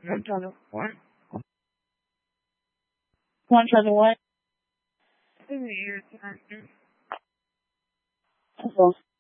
What? Want to try the what? In the ear connector. Okay.